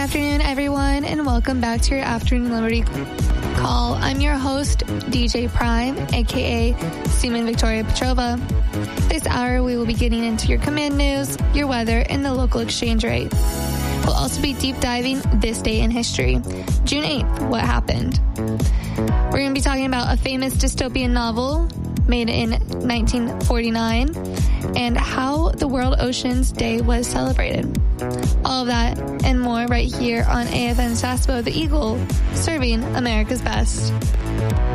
Good afternoon, everyone, and welcome back to your Afternoon Liberty Call. I'm your host, DJ Prime, aka Seaman Victoria Petrova. This hour, we will be getting into your command news, your weather, and the local exchange rate. We'll also be deep diving this day in history. June 8th, what happened? We're going to be talking about a famous dystopian novel made in 1949 and how the World Oceans Day was celebrated. All of that and more right here on AFN Sasbo, the Eagle, serving America's best.